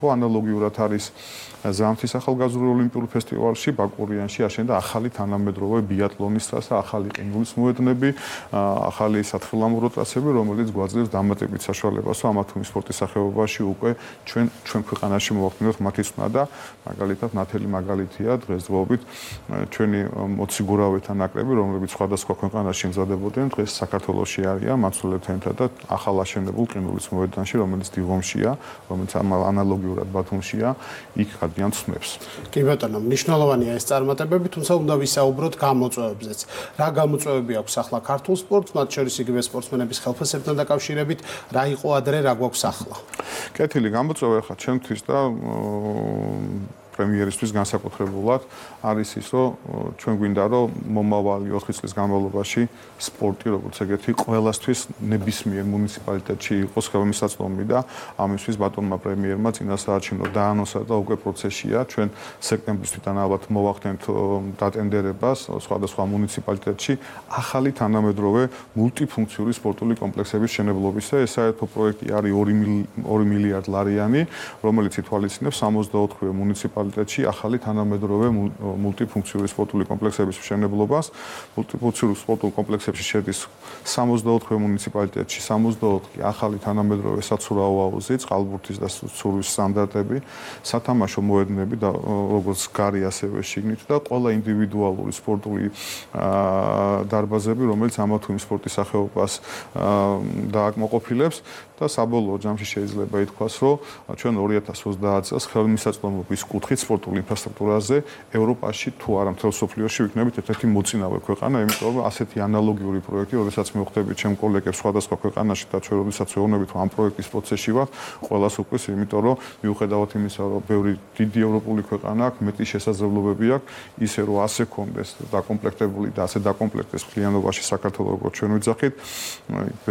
ანალოგიურად არის ზამთრის ახალგაზრდულ ოლიმპიურ ფესტივალში ბაკურიანში აშენდა ახალი თანამედროვე ბიატლონის ტრასა, ახალი ყინულის მოედნები, ახალი სათხილამურო ტრასები, რომელიც გვაძლევს დამატებით საშუალებას, რომ ამა თუ იმ სპორტის სახეობაში უკვე ჩვენ ქვეყანაში მოვახდინოთ მათი ცვლა და მაგალითად ნათელი მაგალითია დღესდღეობით ჩვენი მოციგურავეთა ნაკრები, რომლებიც სხვადასხვა ქვეყანაში ემზადებოდნენ, დღეს საქართველოში არიან მაცვლებთან ერთად და ახალ აშენებულ ყინულის მოედნში, რომელიც დიღომშია, რომელიც ანალოგიურად ბათუმშია, იქ გადიან ცნებს. კი ბატონო, მნიშვნელოვანია ეს წარმატებები, თუმცა უნდა ვისაუბროთ გამოწვევებზეც. რა გამოწვევები აქვს ახლა ქართულ სპორტს, მათ შორის იგივე სპორტსმენების ხელფასებთან დაკავშირებით, რა იყო ადრე, რა გვაქვს ახლა? კეთილი გამოწვევა ხა ჩემთვის და პრემიერისთვის განსაკუთრებულად არის ის, რომ ჩვენ გვინდა რომ მომავალი 4 წლის განმავლობაში სპორტი როგორც ეგეთი ყველასთვის ნებისმიერ მუნიციპალიტეტში იყოს ხელმისაწვდომი და ამისთვის ბატონმა პრემიერმა წინასაარჩევნო დაანონსა და უკვე პროცესია. ჩვენ სექტემბრისთვიდან ალბათ მოვახდენთ დატენდერებას სხვადასხვა მუნიციპალიტეტში ახალი თანამედროვე მულტიფუნქციური სპორტული კომპლექსების მშენებლობისა. ეს საერთო პროექტი არის 2 მილიარდ ლარიანი, რომელიც ითვალისწინებს 64 მუნიციპალიტეტში ახალი თანამედროვე მულტიფუნქციური სპორტული კომპლექსების მშენებლობას. მულტიფუნქციური სპორტულ კომპლექსებში შედის 64 მუნიციპალიტეტში 64 ახალი თანამედროვე საცურაო აუზი, წყალბურთის და ცურვის სტანდარტები, სათამაშო მოედნები და როგორც გარე ასევე შიგნით და ყველა ინდივიდუალური სპორტული დარბაზები, რომელიც ამა თუ იმ სპორტის სახეობას დააკმაყოფილებს და საბოლოო ჯამში შეიძლება ითქვას, რომ ჩვენ 2030 წელს ხელმისაწვდომობის კუთხით სპორტულ ინფრასტრუქტურაზე ევროპაში თუ არა მთელ მსოფლიოში ვიქნებით ერთ-ერთი მოწინავე ქვეყანა, იმიტომ რომ ასეთი ანალოგიური პროექტი, როდესაც მივხვდებით ჩემ კოლეგებს სხვადასხვა ქვეყანაში და ჩვენ როდესაც ვეუბნებით ამ პროექტის პროცესში ვართ, ყველას უკვე იმიტომ რომ მიუხედავად იმისა, რომ ბევრი დიდი ევროპული ქვეყანა აქვს, მეტი შესაძლებლობები აქვს, ისე რომ ასე კონდეს დაკომპლექტებული და ასე დაკომპლექტდეს მთლიანობაში საქართველოს როგორც ჩვენ ვიძახით,